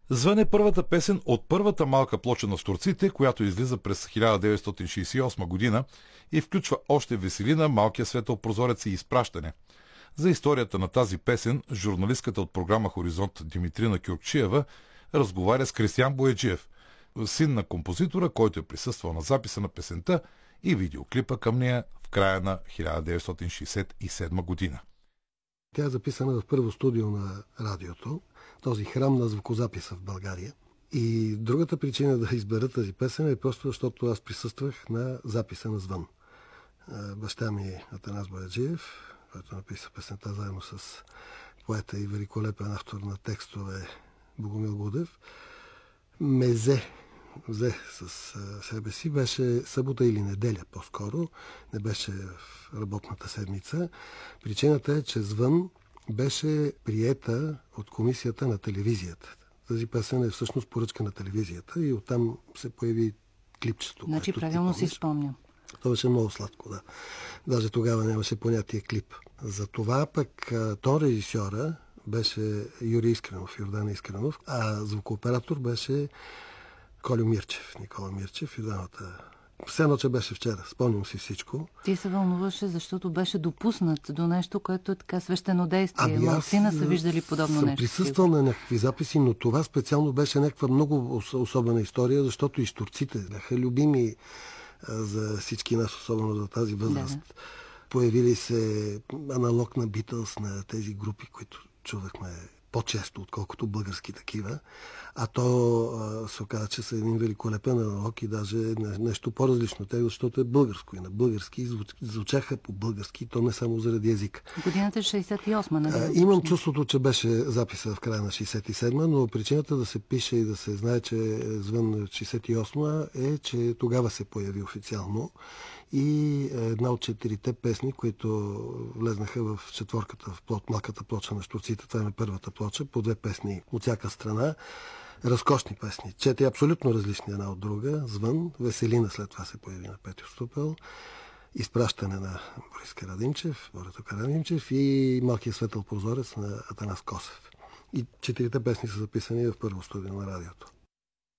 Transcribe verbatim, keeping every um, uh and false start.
Звън е първата песен от първата малка плоча на Штурците, която излиза през хиляда деветстотин шейсет и осма година и включва още Веселина, Малкия светъл прозорец и Изпращане. За историята на тази песен журналистката от програма Хоризонт Димитрина Кюркчиева разговаря с Кристиян Бояджиев, син на композитора, който е присъствал на записа на песента и видеоклипа към нея в края на хиляда деветстотин шейсет и седма година. Тя е записана в първо студио на радиото, този храм на звукозаписа в България. И другата причина да избера тази песен е просто защото аз присъствах на записа на Звън. Баща ми Атанас Бояджиев, който написа песента заедно с поета и великолепен автор на текстове Богомил Гудев, ме взе, взе с себе си. Беше събота или неделя по-скоро, не беше в работната седмица. Причината е, че Звън беше приета от комисията на телевизията. Тази песен е всъщност поръчка на телевизията и оттам се появи клипчето. Значи правилно си спомням. Това беше много сладко, да. Даже тогава нямаше понятие клип. Затова пък тон режисьора беше Юрий Искренов, Йордан Искренов, а звукооператор беше Колю Мирчев, Никола Мирчев и двамата. Все едно, че беше вчера. Спомням си всичко. Ти се вълнуваше, защото беше допуснат до нещо, което е така свещено действие. Ами Малцина са виждали подобно съм нещо. присъствал на някакви записи, но това специално беше някаква много особена история, защото и Штурците бяха любими за всички нас, особено за тази възраст. Да, да. Появили се аналог на Битълс, на тези групи, които чувахме по-често, отколкото български такива. А то а, се оказа, че са един великолепен аналог и даже нещо по-различно. Те, защото е българско и на български звучаха по български, то не само заради език. Годината е шейсет и осма, нали? А, имам чувството, че беше записа в края на шейсет и седма, но причината да се пише и да се знае, че е Звън шейсет и осма е, че тогава се появи официално и една от четирите песни, които влезнаха в четворката, в плот, малката плоча на Штурците. Това е първата плоча, по две песни от всяка страна. Разкошни песни. Четири абсолютно различни една от друга. Звън, Веселина след това се появи на Петьо Ступел, Изпращане на Борис Карадимчев, Борето Карадимчев и Малкия светъл прозорец на Атанас Косев. И четирите песни са записани в първо студио на радиото.